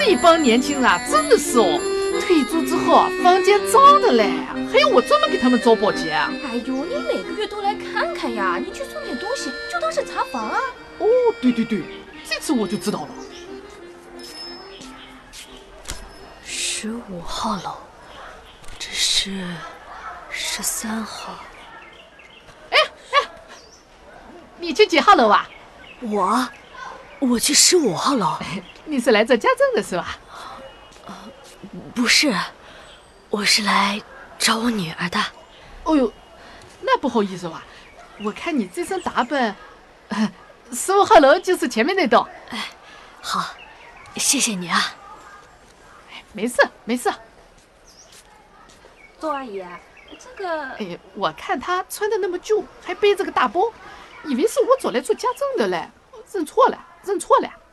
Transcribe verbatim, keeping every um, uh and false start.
这帮年轻人啊，真的是哦，退租之后啊，房间脏的嘞，还要我专门给他们找保洁啊。 哎呦，你每个月都来看看呀，你去送点东西，就当是查房啊。 哦，对对对，这次我就知道了。 十五号楼，这是十三号。 哎哎，你去几号楼啊？ 我，我去十五号楼。 你是来做家政的是吧？ 呃，不是，我是来找我女儿的。 哦呦，那不好意思吧，我看你这身打扮，十五号楼就是前面那栋。 哎，好，谢谢你啊。 没事没事。 周阿姨，这个…… 哎，我看她穿的那么旧，还背着个大包，以为是我找来做家政的嘞，认错了认错了。